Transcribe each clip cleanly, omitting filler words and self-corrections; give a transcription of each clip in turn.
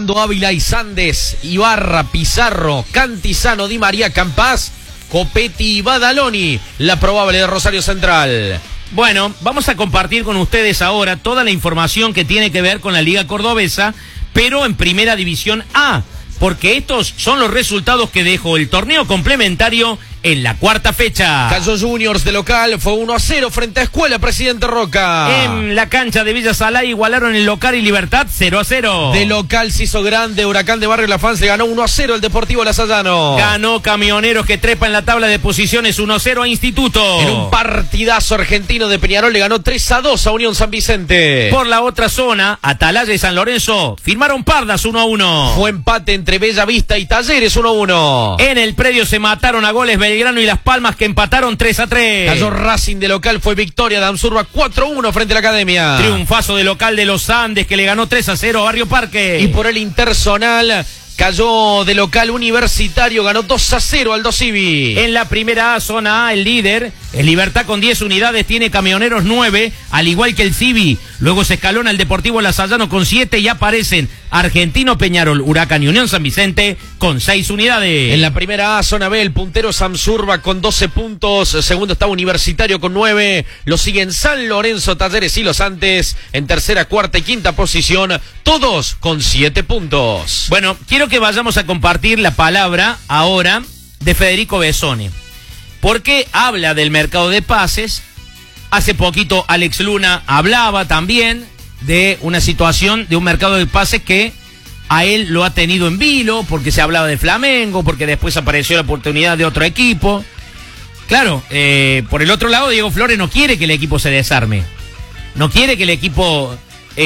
Fernando Ávila y Sandes, Ibarra, Pizarro, Cantizano, Di María, Campás, Copetti y Badaloni, la probable de Rosario Central. Bueno, vamos a compartir con ustedes ahora toda la información que tiene que ver con la Liga Cordobesa, pero en Primera División A, porque estos son los resultados que dejó el torneo complementario en la cuarta fecha. Cayo Juniors de local fue 1-0 frente a Escuela Presidente Roca. En la cancha de Villa Salay igualaron el Local y Libertad 0-0. De local se hizo grande, Huracán de Barrio La Fans le ganó 1-0 el Deportivo Lasallano. Ganó Camioneros, que trepa en la tabla de posiciones, 1-0 a Instituto. En un partidazo argentino de Peñarol le ganó 3-2 a Unión San Vicente. Por la otra zona, Atalaya y San Lorenzo firmaron pardas 1-1. Fue empate entre Bella Vista y Talleres 1-1. En el predio se mataron a goles Belgrano y Las Palmas, que empataron 3-3. Cayó Racing de local, fue victoria de Amsurba 4-1 frente a la Academia. Triunfazo de local de los Andes, que le ganó 3-0 a Barrio Parque. Y por el Interzonal cayó de local Universitario, ganó 2-0 al Civi. En la primera zona A, el líder, el Libertad con 10 unidades, tiene Camioneros 9, al igual que el Civi. Luego se escalona el Deportivo Lasallano con 7 y aparecen Argentino, Peñarol, Huracán y Unión San Vicente con 6 unidades. En la primera A, zona B, el puntero Samsurba con 12 puntos, segundo está Universitario con 9, lo siguen San Lorenzo, Talleres y Los Andes en tercera, cuarta y quinta posición, todos con 7 puntos. Bueno, quiero que vayamos a compartir la palabra ahora de Federico Besone, porque habla del mercado de pases. Hace poquito Alex Luna hablaba también de una situación de un mercado de pases que a él lo ha tenido en vilo, porque se hablaba de Flamengo, porque después apareció la oportunidad de otro equipo. Claro, por el otro lado, Diego Flores no quiere que el equipo se desarme, no quiere que el equipo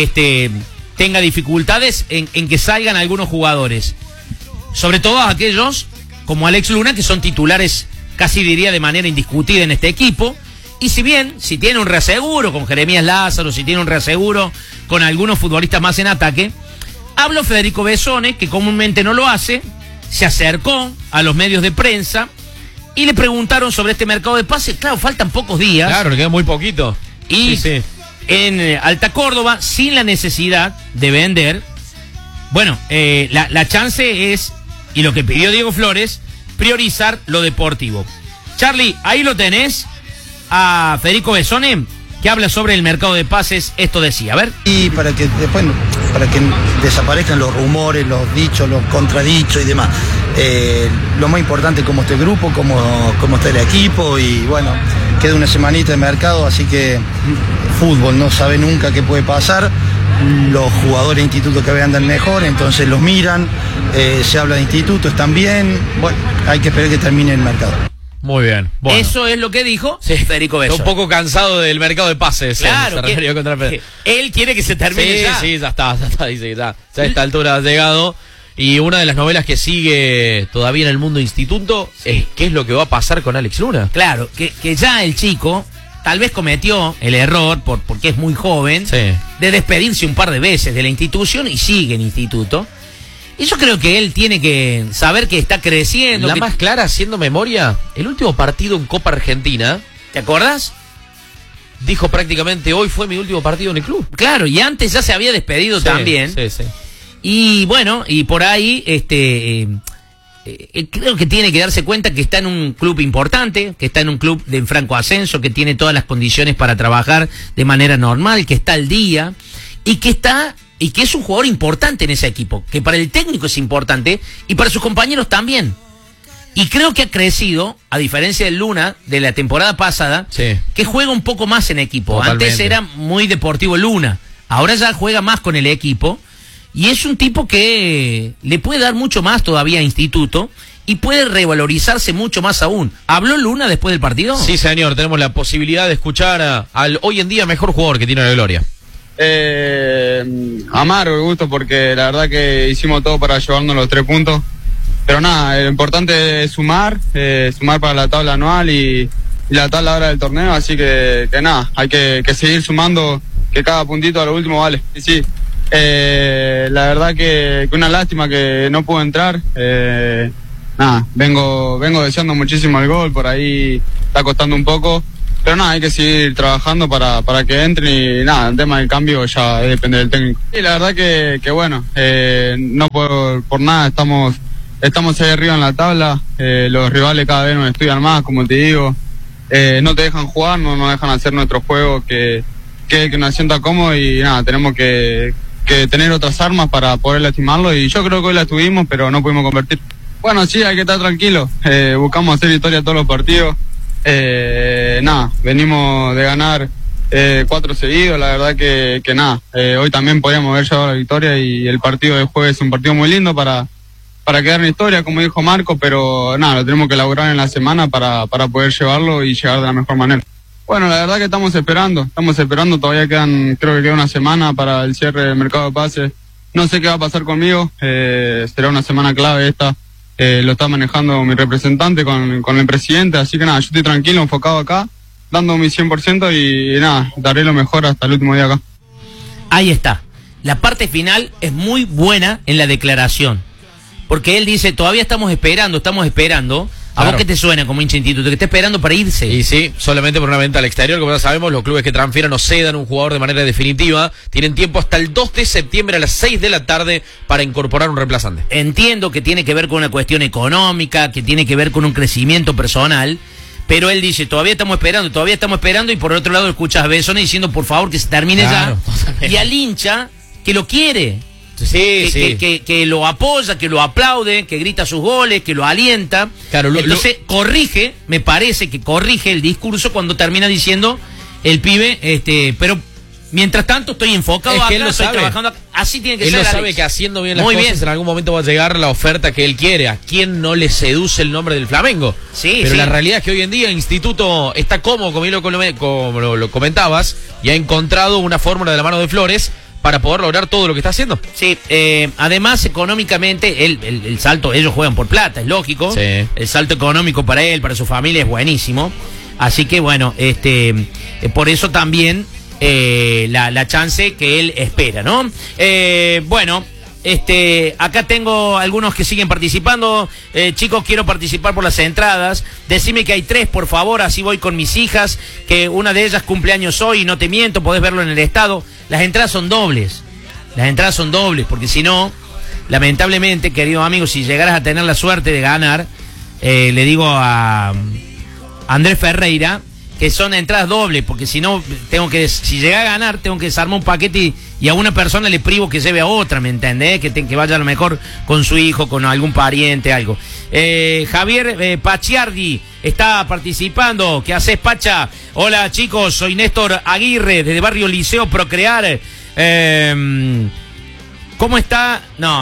tenga dificultades en que salgan algunos jugadores, sobre todo aquellos como Alex Luna, que son titulares casi diría de manera indiscutida en este equipo. Y si bien, si tiene un reaseguro con Jeremías Lázaro, si tiene un reaseguro con algunos futbolistas más en ataque, habló Federico Besone, que comúnmente no lo hace, se acercó a los medios de prensa y le preguntaron sobre este mercado de pases. Claro, faltan pocos días. Claro, le queda muy poquito. Y sí. En Alta Córdoba, sin la necesidad de vender, bueno, la chance es, y lo que pidió Diego Flores, priorizar lo deportivo. Charlie, ahí lo tenés a Federico Besone, que habla sobre el mercado de pases. Esto decía, a ver. Y para que después, para que desaparezcan los rumores, los dichos, los contradichos y demás. Lo más importante es cómo está el grupo, cómo está el equipo, y bueno, queda una semanita de mercado, así que fútbol no sabe nunca qué puede pasar. Los jugadores de instituto que andan mejor, entonces los miran, se habla de institutos también. Bueno, hay que esperar que termine el mercado. Muy bien. Bueno. Eso es lo que dijo Federico Besone. Está un poco cansado del mercado de pases. Claro, él quiere que se termine ya. Sí, ya está, dice, ya a esta altura ha llegado. Y una de las novelas que sigue todavía en el mundo instituto es qué es lo que va a pasar con Alex Luna. Claro, que ya el chico tal vez cometió el error, porque es muy joven, de despedirse un par de veces de la institución y sigue en instituto. Y yo creo que él tiene que saber que está creciendo. La más clara, haciendo memoria, el último partido en Copa Argentina, ¿te acordás? Dijo prácticamente, hoy fue mi último partido en el club. Claro, y antes ya se había despedido también. Sí. Y bueno, y por ahí, creo que tiene que darse cuenta que está en un club importante, que está en un club de franco ascenso, que tiene todas las condiciones para trabajar de manera normal, que está al día, y que es un jugador importante en ese equipo, que para el técnico es importante y para sus compañeros también. Y creo que ha crecido, a diferencia del Luna de la temporada pasada, que juega un poco más en equipo. Totalmente. Antes era muy deportivo Luna, ahora ya juega más con el equipo, y es un tipo que le puede dar mucho más todavía a Instituto y puede revalorizarse mucho más aún. ¿Habló Luna después del partido? Sí, señor, tenemos la posibilidad de escuchar al hoy en día mejor jugador que tiene la Gloria. Amargo el gusto, porque la verdad que hicimos todo para llevarnos los 3 puntos, pero nada, lo importante es sumar para la tabla anual y la tabla ahora del torneo, así que nada, hay que seguir sumando, que cada puntito a lo último vale. Y sí, la verdad que una lástima que no pudo entrar. Nada, vengo deseando muchísimo el gol, por ahí está costando un poco, nada, hay que seguir trabajando para que entren y nada, el tema del cambio ya depende del técnico. Y la verdad que bueno, no por nada estamos ahí arriba en la tabla, los rivales cada vez nos estudian más, como te digo, no te dejan jugar, no nos dejan hacer nuestro juego que nos sienta cómodo y nada, tenemos que tener otras armas para poder lastimarlo y yo creo que hoy la tuvimos, pero no pudimos convertir. Bueno, sí, hay que estar tranquilos, buscamos hacer historia todos los partidos. Nada, venimos de ganar 4 seguidos, la verdad que nada, hoy también podríamos haber llevado la victoria y el partido de jueves es un partido muy lindo para quedar en historia, como dijo Marco, pero nada, lo tenemos que elaborar en la semana para poder llevarlo y llegar de la mejor manera. Bueno, la verdad que estamos esperando, todavía creo que queda una semana para el cierre del mercado de pases, no sé qué va a pasar conmigo, será una semana clave esta. Lo está manejando mi representante con el presidente, así que nada, yo estoy tranquilo, enfocado acá, dando mi 100% y nada, daré lo mejor hasta el último día acá. Ahí está. La parte final es muy buena en la declaración, porque él dice, todavía estamos esperando. ¿A vos qué te suena como hincha instituto? Que está esperando para irse. Y sí, solamente por una venta al exterior. Como ya sabemos, los clubes que transfieran o cedan un jugador de manera definitiva tienen tiempo hasta el 2 de septiembre a las 6 de la tarde para incorporar un reemplazante. Entiendo que tiene que ver con una cuestión económica, que tiene que ver con un crecimiento personal, pero él dice, todavía estamos esperando, y por otro lado escuchas a Besone diciendo, por favor, que se termine ya. Y al hincha, que lo quiere. Sí, que lo apoya, que lo aplaude, que grita sus goles, que lo alienta. Claro, entonces me parece que corrige el discurso cuando termina diciendo el pibe, pero mientras tanto estoy enfocado acá, estoy trabajando acá. Así tiene que ser. Él lo sabe que haciendo bien las cosas en algún momento va a llegar la oferta que él quiere. ¿A quién no le seduce el nombre del Flamengo? Sí, pero la realidad es que hoy en día el instituto está cómodo, como lo comentabas, y ha encontrado una fórmula de la mano de Flores para poder lograr todo lo que está haciendo. Sí, además económicamente, el salto, ellos juegan por plata, es lógico. Sí. El salto económico para él, para su familia es buenísimo. Así que bueno, por eso también la chance que él espera, ¿no? Bueno, acá tengo algunos que siguen participando. Chicos, quiero participar por las entradas. Decime que hay 3, por favor, así voy con mis hijas, que una de ellas cumpleaños hoy, y no te miento, podés verlo en el estado. Las entradas son dobles, porque si no, lamentablemente, queridos amigos, si llegaras a tener la suerte de ganar, le digo a Andrés Ferreira que son entradas dobles, porque si no, si llega a ganar, tengo que desarmar un paquete y a una persona le privo que lleve a otra, ¿me entendés? Que vaya a lo mejor con su hijo, con algún pariente, algo. Javier Pachiardi está participando. ¿Qué haces, Pacha? Hola, chicos, soy Néstor Aguirre, desde Barrio Liceo Procrear. ¿Cómo está? No.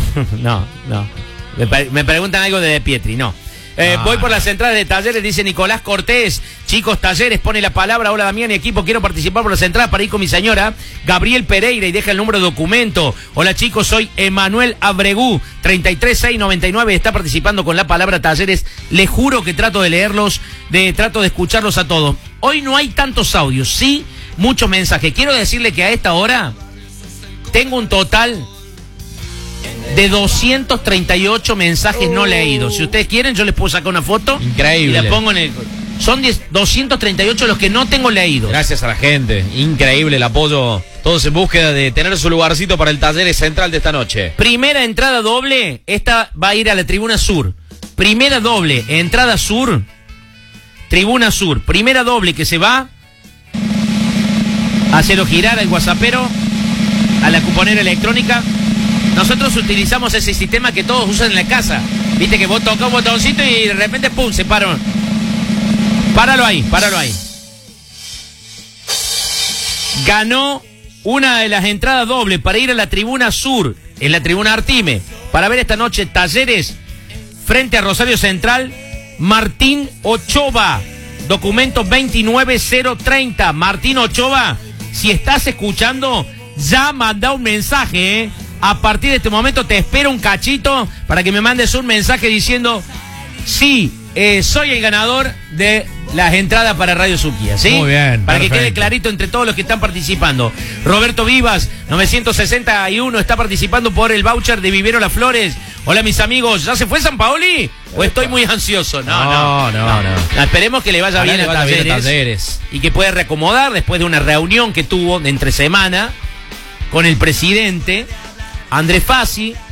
Me preguntan algo de Pietri, no. Voy por las entradas de Talleres, dice Nicolás Cortés. Chicos, Talleres, pone la palabra. Hola, Damián y equipo, quiero participar por las entradas para ir con mi señora. Gabriel Pereira, y deja el número de documento. Hola, chicos, soy Emanuel Abregú, 33699, está participando con la palabra Talleres. Les juro que trato de leerlos, trato de escucharlos a todos. Hoy no hay tantos audios, sí, muchos mensajes. Quiero decirle que a esta hora tengo un total de 238 mensajes no leídos. Si ustedes quieren, yo les puedo sacar una foto. Increíble. Y la pongo en el... Son 238 los que no tengo leídos. Gracias a la gente. Increíble el apoyo. Todos en búsqueda de tener su lugarcito para el Talleres Central de esta noche. Primera entrada doble. Esta va a ir a la Tribuna Sur. Primera doble. Entrada Sur. Tribuna Sur. Primera doble que se va. Hacerlo girar al WhatsAppero, a la cuponera electrónica. Nosotros utilizamos ese sistema que todos usan en la casa. Viste que vos tocas un botoncito y de repente, ¡pum!, se paró. Páralo ahí. Ganó una de las entradas dobles para ir a la Tribuna Sur, en la Tribuna Artime, para ver esta noche Talleres frente a Rosario Central. Martín Ochoa, documento 29030. Martín Ochoa, si estás escuchando, ya manda un mensaje, A partir de este momento te espero un cachito para que me mandes un mensaje diciendo, sí, soy el ganador de las entradas para Radio Suquía, ¿sí? Muy bien, para perfecto. que quede clarito entre todos los que están participando. Roberto Vivas, 961, está participando por el voucher de Vivero Las Flores. Hola, mis amigos, ¿ya se fue San Paoli? O estoy muy ansioso. No. Esperemos que le vaya bien a Talleres y que pueda reacomodar después de una reunión que tuvo de entre semana con el presidente Andrés Fassi,